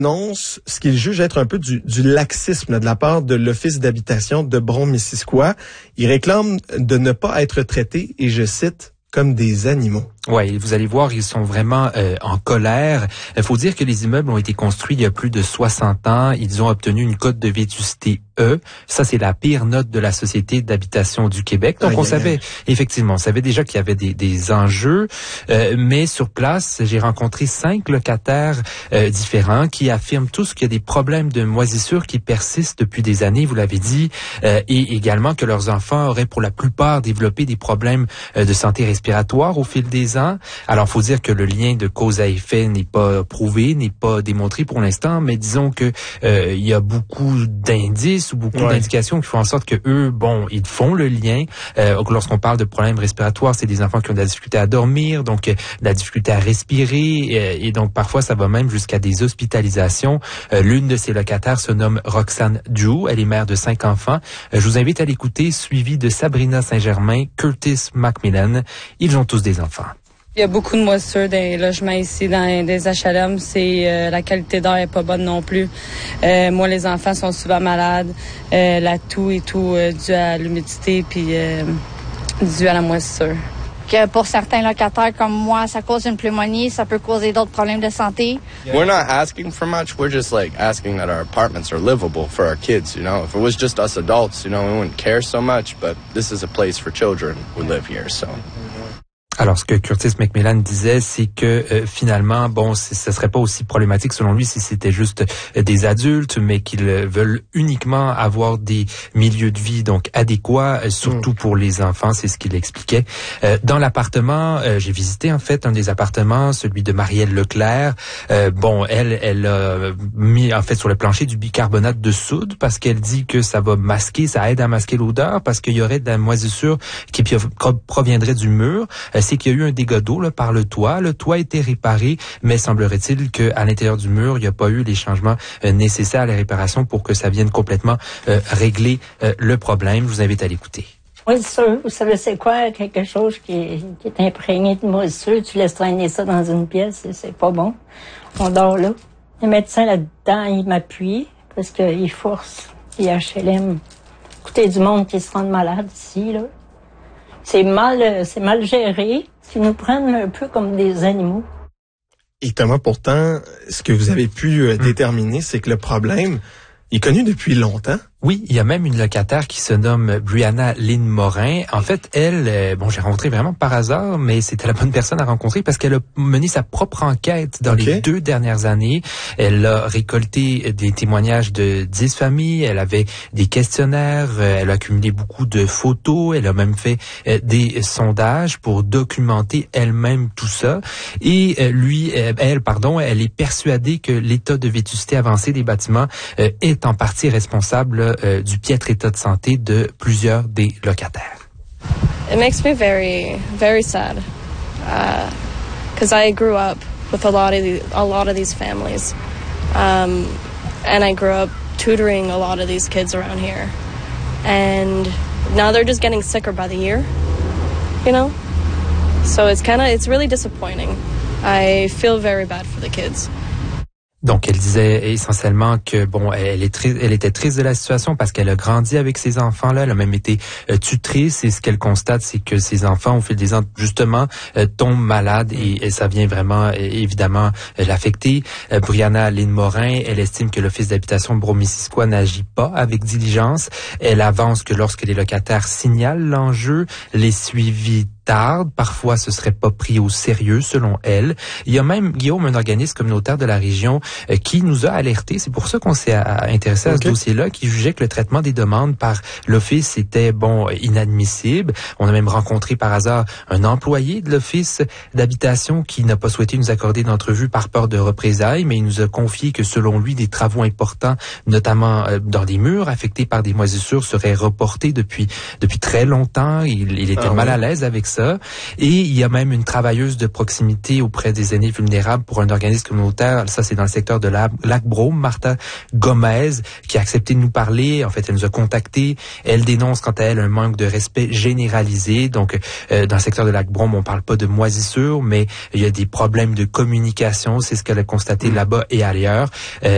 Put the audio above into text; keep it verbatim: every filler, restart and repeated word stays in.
annonce ce qu'il juge être un peu du, du laxisme là, de la part de l'Office d'habitation de Brome-Missisquoi. Il réclame de ne pas être traités, et je cite, comme des animaux. Oui, vous allez voir, ils sont vraiment euh, en colère. Il faut dire que les immeubles ont été construits il y a plus de soixante ans. Ils ont obtenu une cote de vétusté E. Ça, c'est la pire note de la Société d'habitation du Québec. Donc, aïe, on aïe, savait, aïe. effectivement, on savait déjà qu'il y avait des, des enjeux. Euh, mais sur place, j'ai rencontré cinq locataires euh, différents qui affirment tous qu'il y a des problèmes de moisissure qui persistent depuis des années, vous l'avez dit, euh, et également que leurs enfants auraient pour la plupart développé des problèmes euh, de santé respiratoire au fil des ans. Alors, faut dire que le lien de cause à effet n'est pas prouvé, n'est pas démontré pour l'instant, mais disons que euh, il y a beaucoup d'indices ou beaucoup ouais. d'indications qui font en sorte que eux, bon, ils font le lien. Euh, lorsqu'on parle de problèmes respiratoires, c'est des enfants qui ont de la difficulté à dormir, donc euh, de la difficulté à respirer, euh, et donc parfois ça va même jusqu'à des hospitalisations. Euh, l'une de ces locataires se nomme Roxane Drew, elle est mère de cinq enfants. Euh, je vous invite à l'écouter, suivie de Sabrina Saint-Germain, Curtis Macmillan. Ils ont tous des enfants. Il y a beaucoup de moisissure dans les logements ici, dans les H L M. C'est, euh, la qualité d'air est pas bonne non plus. Euh, moi, les enfants sont souvent malades. Euh, la toux et tout, euh, dû à l'humidité puis euh, dû à la moisissure. Que pour certains locataires comme moi, ça cause une pneumonie, ça peut causer d'autres problèmes de santé. We're not asking for much. We're just like asking that our apartments are livable for our kids, you know. If it was just us adults, you know, we wouldn't care so much, but this is a place for children who live here, so... Alors, ce que Curtis Macmillan disait, c'est que euh, finalement, bon, ce serait pas aussi problématique selon lui si c'était juste euh, des adultes, mais qu'ils euh, veulent uniquement avoir des milieux de vie donc adéquats, euh, surtout mmh. pour les enfants, c'est ce qu'il expliquait. Euh, dans l'appartement, euh, j'ai visité en fait un des appartements, celui de Marielle Leclerc. Euh, bon, elle, elle a mis en fait sur le plancher du bicarbonate de soude parce qu'elle dit que ça va masquer, ça aide à masquer l'odeur parce qu'il y aurait de la moisissure qui proviendrait du mur. Euh, c'est qu'il y a eu un dégât d'eau là, par le toit. Le toit a été réparé, mais semblerait-il qu'à l'intérieur du mur, il n'y a pas eu les changements euh, nécessaires à la réparation pour que ça vienne complètement euh, régler euh, le problème. Je vous invite à l'écouter. Moisissure, vous savez c'est quoi? Quelque chose qui est, qui est imprégné de moisissure. Tu laisses traîner ça dans une pièce et c'est pas bon. On dort là. Le médecin là-dedans, il m'appuie parce qu'il force les H L M. Écoutez, du monde qui se rend malade ici, là. C'est mal, c'est mal géré. Ils nous prennent un peu comme des animaux. Et Thomas, pourtant, ce que vous avez pu euh, déterminer, c'est que le problème est connu depuis longtemps. Oui, il y a même une locataire qui se nomme Brianna Lynn Morin. En fait, elle, euh, bon, j'ai rencontré vraiment par hasard, mais c'était la bonne personne à rencontrer parce qu'elle a mené sa propre enquête dans okay. les deux dernières années. Elle a récolté des témoignages de dix familles, elle avait des questionnaires, elle a accumulé beaucoup de photos, elle a même fait euh, des sondages pour documenter elle-même tout ça. Et euh, lui, euh, elle, pardon, elle est persuadée que l'état de vétusté avancé des bâtiments euh, est en partie responsable Euh, du piètre état de santé de plusieurs des locataires. It makes me very, very sad, because uh, I grew up with a lot of the, a lot of these families, um, and I grew up tutoring a lot of these kids around here, and now they're just getting sicker by the year, you know. So it's kind of it's really disappointing. I feel very bad for the kids. Donc, elle disait essentiellement que bon, elle est très, elle était triste de la situation parce qu'elle a grandi avec ses enfants-là. Elle a même été euh, tutrice et ce qu'elle constate, c'est que ses enfants, au fil des ans, justement, euh, tombent malades et, et ça vient vraiment, euh, évidemment, euh, l'affecter. Euh, Brianna Lynn Morin, elle estime que l'Office d'habitation de Brome-Missisquoi n'agit pas avec diligence. Elle avance que lorsque les locataires signalent l'enjeu, les suivis tarde, parfois ce serait pas pris au sérieux selon elle. Il y a même, Guillaume, un organisme communautaire de la région euh, qui nous a alertés, c'est pour ça qu'on s'est à, intéressé à okay. ce dossier-là, qui jugeait que le traitement des demandes par l'Office était, bon, inadmissible. On a même rencontré par hasard un employé de l'Office d'habitation qui n'a pas souhaité nous accorder d'entrevue par peur de représailles, mais il nous a confié que selon lui, des travaux importants, notamment euh, dans les murs affectés par des moisissures, seraient reportés depuis depuis très longtemps. Il, il était ah, mal oui. à l'aise avec ça. Et il y a même une travailleuse de proximité auprès des aînés vulnérables pour un organisme communautaire. Ça, c'est dans le secteur de la Lac-Brome, Martha Gomez, qui a accepté de nous parler. En fait, elle nous a contactés. Elle dénonce, quant à elle, un manque de respect généralisé. Donc, euh, dans le secteur de Lac-Brome, on parle pas de moisissure, mais il y a des problèmes de communication. C'est ce qu'elle a constaté là-bas et ailleurs. Euh,